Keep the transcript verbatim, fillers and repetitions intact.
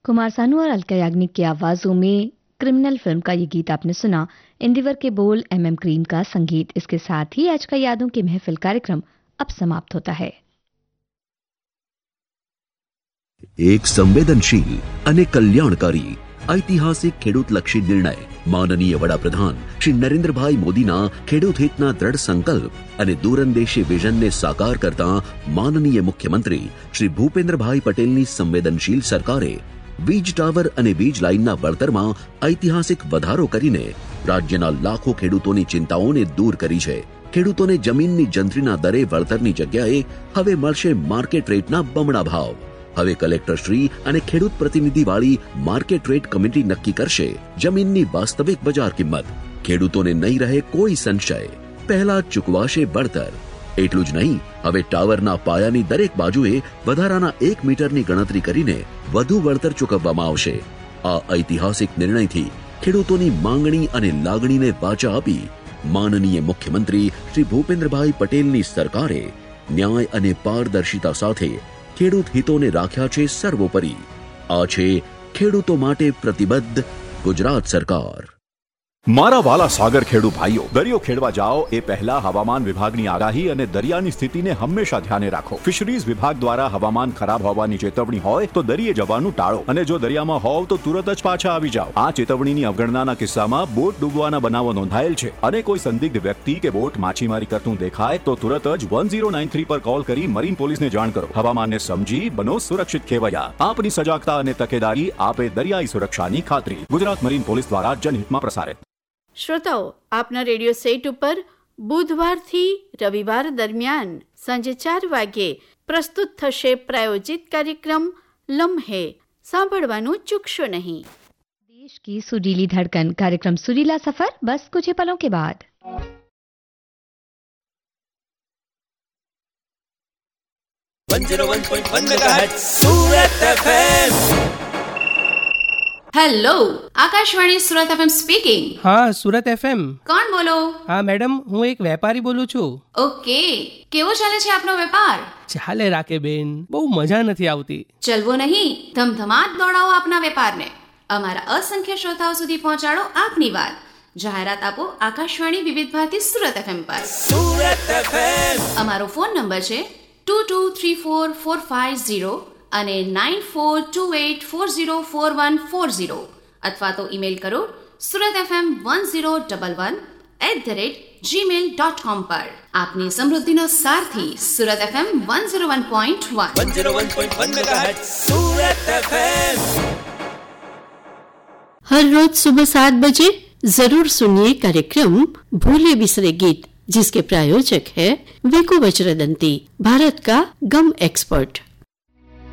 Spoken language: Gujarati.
कुमार सानू और अलका याग्निक की आवाजों में क्रिमिनल फिल्म का ये गीत आपने सुना। इंदिवर के बोल, एम एम क्रीम का संगीत। इसके साथ ही आज का यादों की महफिल कार्यक्रम अब समाप्त होता है। एक संवेदनशील અને કલ્યાણકારી ઐતિહાસિક ખેડૂતલક્ષી નિર્ણય માનનીય વડાપ્રધાન શ્રી નરેન્દ્રભાઈ મોદીના ખેડૂત હિતના દૃઢ સંકલ્પ અને દૂરંદેશી વિઝનને સાકાર કરતા માનનીય મુખ્યમંત્રી શ્રી ભૂપેન્દ્રભાઈ પટેલની સંવેદનશીલ સરકારે વીજ ટાવર અને વીજ લાઇનના વળતરમાં ઐતિહાસિક વધારો કરીને રાજ્યના લાખો ખેડૂતોની ચિંતાઓને દૂર કરી છે। ખેડૂતોને જમીનની જંત્રીના દરે વળતરની જગ્યાએ હવે મળશે માર્કેટ રેટના બમણા ભાવ। હવે કલેક્ટરશ્રી અને ખેડૂત પ્રતિનિધિવાળી માર્કેટ રેટ કમિટી નક્કી કરશે જમીનની વાસ્તવિક બજાર કિંમત। ખેડૂતોને નહીં રહે કોઈ સંશય, પહેલા ચૂકવાશે વળતર। એટલું જ નહીં, હવે ટાવરના પાયાની દરેક બાજુએ વધારાના એક મીટરની ગણતરી કરીને વધુ વળતર ચૂકવવામાં આવશે। આ ઐતિહાસિક નિર્ણયથી ખેડૂતોની માંગણી અને લાગણીને વાચા આપી માનનીય મુખ્યમંત્રી શ્રી ભૂપેન્દ્રભાઈ પટેલની સરકારે ન્યાય અને પારદર્શિતા સાથે ખેડૂત હિતોને રાખ્યા છે સર્વોપરી। આ છે ખેડૂતો માટે પ્રતિબદ્ધ ગુજરાત સરકાર। મારા વાલા સાગર ખેડૂત ભાઈઓ, દરિયો ખેડવા જાઓ એ પહેલા હવામાન વિભાગની આગાહી અને દરિયાની સ્થિતિને હંમેશા ધ્યાને રાખો। ફિશરીઝ વિભાગ દ્વારા હવામાન ખરાબ હોવાની ચેતવણી હોય તો દરિયે જવાનું ટાળો અને જો દરિયામાં હોવ તો તુરત જ પાછા આવી જાઓ। આ ચેતવણીની અવગણનાના કિસ્સામાં બોટ ડૂબવાના બનાવો નોંધાયેલ છે અને કોઈ સંદિગ્ધ વ્યક્તિ કે બોટ માછીમારી કરતું દેખાય તો તુરત જ વન ઝીરો નાઇન થ્રી પર કોલ કરી મરીન પોલીસને જાણ કરો। હવામાનને સમજી બનો સુરક્ષિત ખેવૈયા। આપની સજાગતા અને તકેદારી આપે દરિયાઈ સુરક્ષાની ખાતરી। ગુજરાત મરીન પોલીસ દ્વારા જનહિતમાં પ્રસારિત। શ્રોતાઓ, આપના રેડિયો સેટ ઉપર બુધવારથી રવિવાર દરમિયાન સાંજે ચાર વાગ્યે પ્રસ્તુત થશે પ્રાયોજિત કાર્યક્રમ લમ્હે। સાંભળવાનું ચૂકશો નહીં। देश की सुरीली धड़कन कार्यक्रम सुरीला सफर बस कुछ ही पलों के बाद। One zero one point one megahertz सूरत FM. Hello, Akashvani Surat FM speaking. હા, સુરત એફએમ। કોણ બોલો? હા મેડમ, હું એક વેપારી બોલું છું। ઓકે, કેવો ચાલે છે આપનો વેપાર? ચાલે રાખે બેન, બહુ મજા નથી આવતી। ચલવો નહીં, ધમધમાટ દોડાવો આપના વેપારને। અમારા અસંખ્ય શ્રોતાઓ સુધી પહોંચાડો આપની વાત। જાહેરાત આપો આકાશવાણી વિવિધ ભારતી સુરત એફએમ પર। સુરત એફએમ। અમારો ફોન નંબર છે two two three four four five zero અને nine four two eight four zero four one four zero અથવા તો ઈમેલ કરો Surat FM one zero double one eight the rate Gmail dot com પર। આપની સમૃદ્ધિનો સારથી Surat FM one zero one point one one zero one point one megahertz सूरत एफएम। हर रोज सुबह सात बजे जरूर सुनिए कार्यक्रम भूले बिसरे गीत, जिसके प्रायोजक है वेको वज्रदंती, भारत का गम एक्सपर्ट।